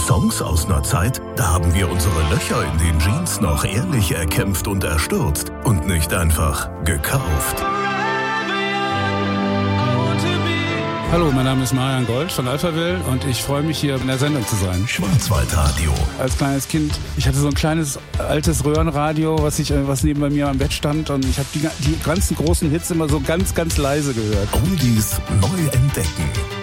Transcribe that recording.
Songs aus einer Zeit, da haben wir unsere Löcher in den Jeans noch ehrlich erkämpft und erstürzt und nicht einfach gekauft. Hallo, mein Name ist Marian Gold von Alphaville und ich freue mich, hier in der Sendung zu sein. Schwarzwaldradio. Als kleines Kind, ich hatte so ein kleines altes Röhrenradio, was neben bei mir am Bett stand, und ich habe die ganzen großen Hits immer so ganz, ganz leise gehört. Oldies neu entdecken.